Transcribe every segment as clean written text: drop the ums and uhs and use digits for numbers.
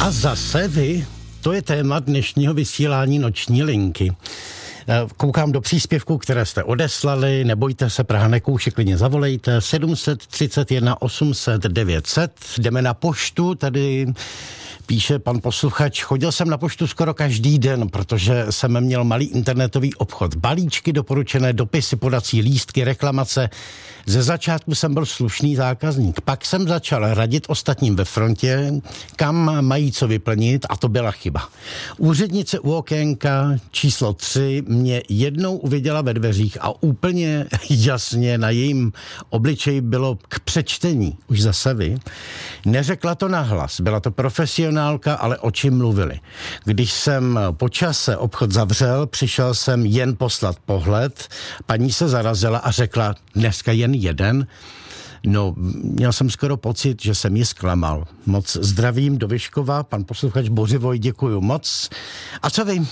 A zase vy, to je téma dnešního vysílání Noční linky. Koukám do příspěvků, které jste odeslali, nebojte se, Praha nekouše, klidně zavolejte, 731 800 900, jdeme na poštu, tady píše pan posluchač, chodil jsem na poštu skoro každý den, protože jsem měl malý internetový obchod. Balíčky, doporučené dopisy, podací lístky, reklamace. Ze začátku jsem byl slušný zákazník. Pak jsem začal radit ostatním ve frontě, kam mají co vyplnit, a to byla chyba. Úřednice u okénka číslo 3 mě jednou uviděla ve dveřích a úplně jasně na jejím obličeji bylo k přečtení. Už zase vy. Neřekla to nahlas, byla to profesionálka, ale oči mluvily. Když jsem po čase obchod zavřel, přišel jsem jen poslat pohled, paní se zarazila a řekla, dneska jen jeden. No, měl jsem skoro pocit, že jsem ji zklamal. Moc zdravím do Vyškova, pan posluchač Bořivoj, děkuju moc. A co vy?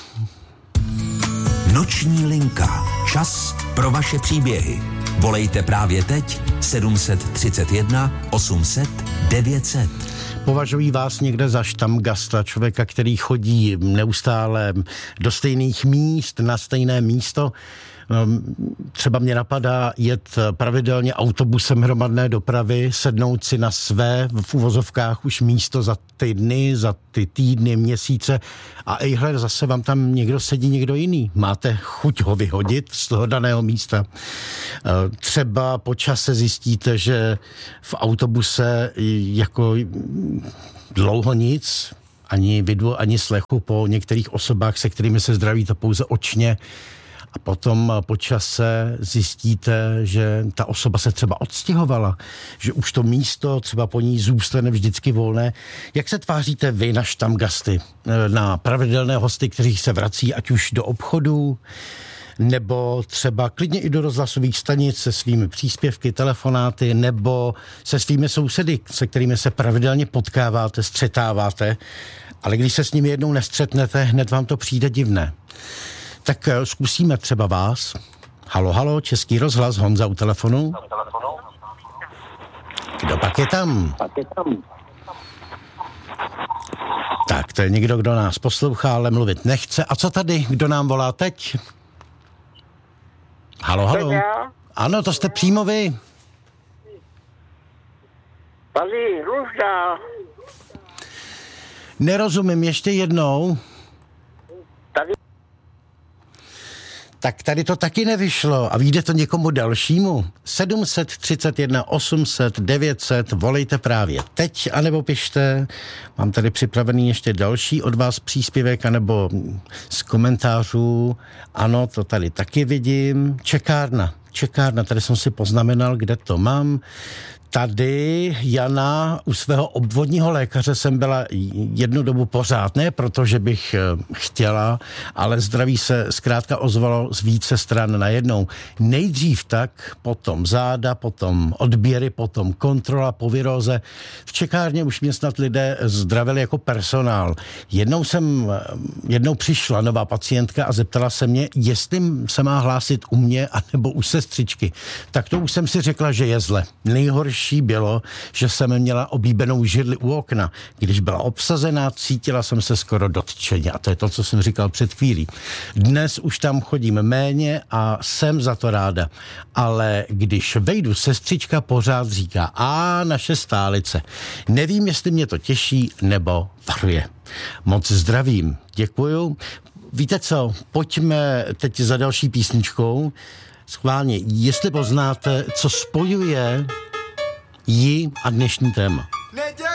Noční linka. Čas pro vaše příběhy. Volejte právě teď 731 800 900. Považují vás někde za štamgasta, člověka, který chodí neustále do stejných míst, na stejné místo? Třeba mě napadá jet pravidelně autobusem hromadné dopravy, sednout si na své v uvozovkách už místo za ty dny, za ty týdny, měsíce a ejhle, zase vám tam někdo sedí, někdo jiný. Máte chuť ho vyhodit z toho daného místa. Třeba po čase zjistíte, že v autobuse jako dlouho nic, ani vidu, ani slechu po některých osobách, se kterými se zdravíte pouze očně. A potom po čase zjistíte, že ta osoba se třeba odstěhovala, že už to místo třeba po ní zůstane vždycky volné. Jak se tváříte vy na štamgasty, na pravidelné hosty, kteří se vrací ať už do obchodu, nebo třeba klidně i do rozhlasových stanic se svými příspěvky, telefonáty, nebo se svými sousedy, se kterými se pravidelně potkáváte, střetáváte, ale když se s nimi jednou nestřetnete, hned vám to přijde divné. Tak zkusíme třeba vás. Halo, halo, Český rozhlas, Honza u telefonu. Kdo pak je tam? Tak, to je někdo, kdo nás poslouchá, ale mluvit nechce. A co tady? Kdo nám volá teď? Halo, halo. Ano, to jste přímo vy. Tady Ružda. Nerozumím, ještě jednou. Tady. Tak tady to taky nevyšlo a vyjde to někomu dalšímu. 731 800 900, volejte právě teď, anebo pište. Mám tady připravený ještě další od vás příspěvek, anebo z komentářů. Ano, to tady taky vidím. Čekárna, tady jsem si poznamenal, kde to mám. Tady Jana u svého obvodního lékaře jsem byla jednu dobu pořád, ne protože bych chtěla, ale zdraví se zkrátka ozvalo z více stran najednou. Nejdřív tak, potom záda, potom odběry, potom kontrola po viróze. V čekárně už mě snad lidé zdravili jako personál. Jednou přišla nová pacientka a zeptala se mě, jestli se má hlásit u mě anebo u sestřičky. Tak to už jsem si řekla, že je zle. Nejhorší bylo, že jsem měla oblíbenou židli u okna. Když byla obsazená, cítila jsem se skoro dotčeně. A to je to, co jsem říkal před chvílí. Dnes už tam chodím méně a jsem za to ráda. Ale když vejdu, sestřička pořád říká, a naše stálice. Nevím, jestli mě to těší nebo varuje. Moc zdravím. Děkuju. Víte co, pojďme teď za další písničkou. Schválně, jestli poznáte, co spojuje jí a dnešní téma.